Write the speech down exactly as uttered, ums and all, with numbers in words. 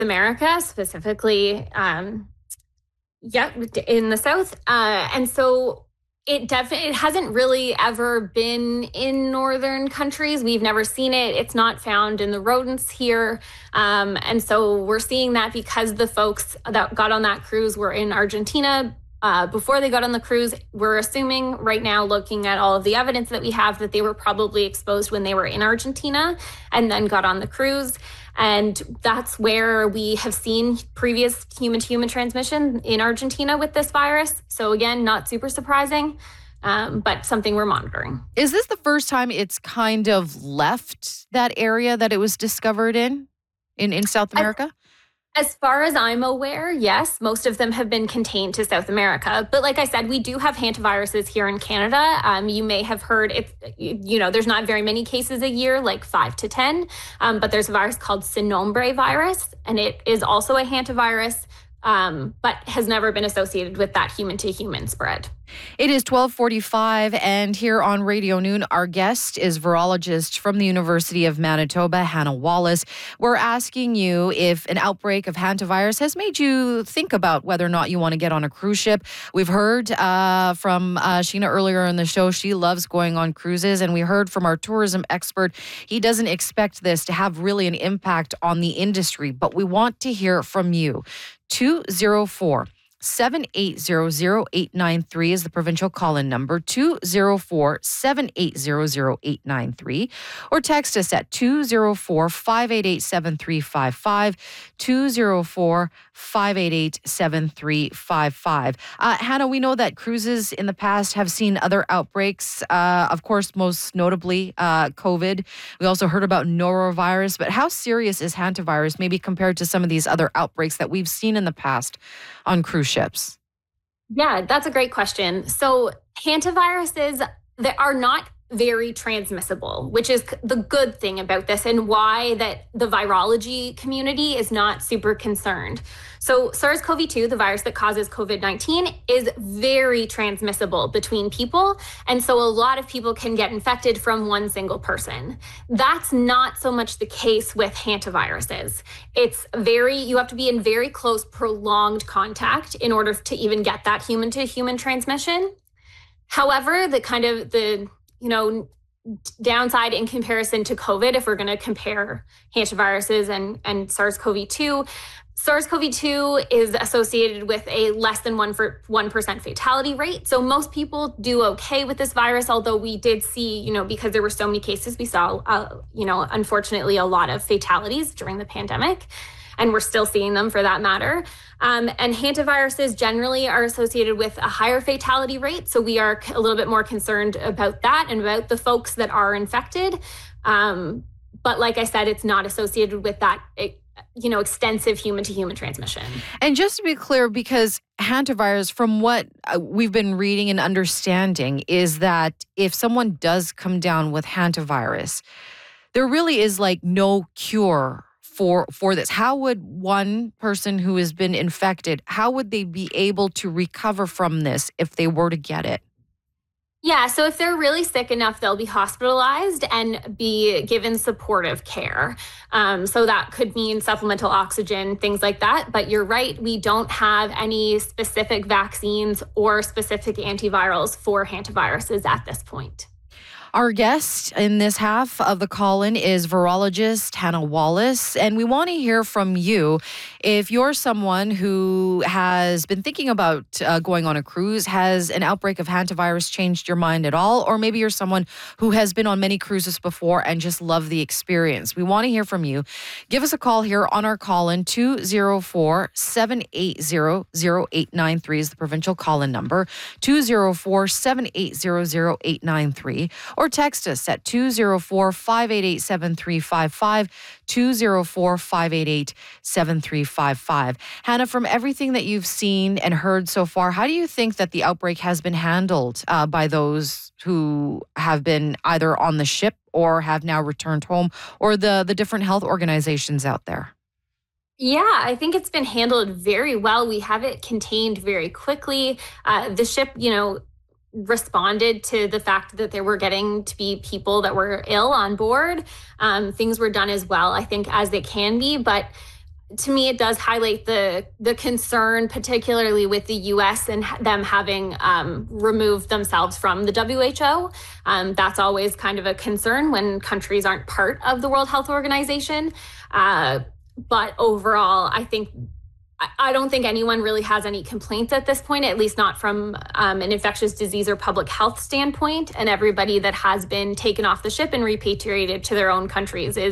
America, specifically, um, yeah, in the South. Uh, and so it definitely it hasn't really ever been in northern countries. We've never seen it. It's not found in the rodents here. Um, and so we're seeing that because the folks that got on that cruise were in Argentina uh, before they got on the cruise. We're assuming right now, looking at all of the evidence that we have, that they were probably exposed when they were in Argentina and then got on the cruise. And that's where we have seen previous human-to-human transmission in Argentina with this virus. So again, not super surprising, um, but something we're monitoring. Is this the first time it's kind of left that area that it was discovered in, in, in South America? As far as I'm aware, yes, most of them have been contained to South America. But like I said, we do have hantaviruses here in Canada. Um, you may have heard, it, you know, there's not very many cases a year, like five to ten. Um, but there's a virus called Sinombre virus, and it is also a hantavirus, um, but has never been associated with that human-to-human spread. It is twelve forty-five, and here on Radio Noon, our guest is virologist from the University of Manitoba, Hannah Wallace. We're asking you if an outbreak of hantavirus has made you think about whether or not you want to get on a cruise ship. We've heard uh, from uh, Sheena earlier in the show. She loves going on cruises, and we heard from our tourism expert. He doesn't expect this to have really an impact on the industry, but we want to hear from you. two oh four, seven eight zero, zero eight nine three is the provincial call-in number, two oh four, seven eight zero, zero eight nine three, or text us at two oh four, five eight eight, seven three five five, two oh four, five eight eight, seven three five five. Uh, Hannah, we know that cruises in the past have seen other outbreaks, uh, of course, most notably uh, COVID. We also heard about norovirus, but how serious is hantavirus maybe compared to some of these other outbreaks that we've seen in the past on cruise ships? Yeah, that's a great question. So hantaviruses, they are not very transmissible, which is the good thing about this and why that the virology community is not super concerned. So SARS-C o V two, the virus that causes COVID nineteen, is very transmissible between people. And so a lot of people can get infected from one single person. That's not so much the case with hantaviruses. It's very, you have to be in very close, prolonged contact in order to even get that human to human transmission. However, the kind of the you know, downside in comparison to COVID, if we're going to compare hantaviruses and, and SARS-C o V two, SARS-C o V two is associated with a less than one for one percent fatality rate. So most people do okay with this virus, although we did see, you know, because there were so many cases, we saw, uh, you know, unfortunately, a lot of fatalities during the pandemic. And we're still seeing them for that matter. Um, and hantaviruses generally are associated with a higher fatality rate. So we are a little bit more concerned about that and about the folks that are infected. Um, but like I said, it's not associated with that, you know, extensive human-to-human transmission. And just to be clear, because hantavirus, from what we've been reading and understanding, is that if someone does come down with hantavirus, there really is like no cure for for this. How would one person who has been infected, how would they be able to recover from this if they were to get it? Yeah, so if they're really sick enough, they'll be hospitalized and be given supportive care. Um, so that could mean supplemental oxygen, things like that. But you're right, we don't have any specific vaccines or specific antivirals for hantaviruses at this point. Our guest in this half of the call-in is virologist Hannah Wallace, and we want to hear from you. If you're someone who has been thinking about uh, going on a cruise, has an outbreak of hantavirus changed your mind at all? Or maybe you're someone who has been on many cruises before and just love the experience. We want to hear from you. Give us a call here on our call-in. two oh four, seven eight zero, zero eight nine three is the provincial call-in number. two oh four, seven eight zero, zero eight nine three. Or text us at two oh four, five eight eight, seven three five five, two oh four, five eight eight, seven three five five. Hannah, from everything that you've seen and heard so far, how do you think that the outbreak has been handled uh, by those who have been either on the ship or have now returned home, or the, the different health organizations out there? Yeah, I think it's been handled very well. We have it contained very quickly. Uh, the ship, you know, responded to the fact that there were getting to be people that were ill on board. Um, things were done as well, I think, as they can be. But to me, it does highlight the the concern, particularly with the U S and them having um, removed themselves from the W H O. Um, that's always kind of a concern when countries aren't part of the World Health Organization. Uh, but overall, I think I don't think anyone really has any complaints at this point, at least not from um, an infectious disease or public health standpoint. And everybody that has been taken off the ship and repatriated to their own countries is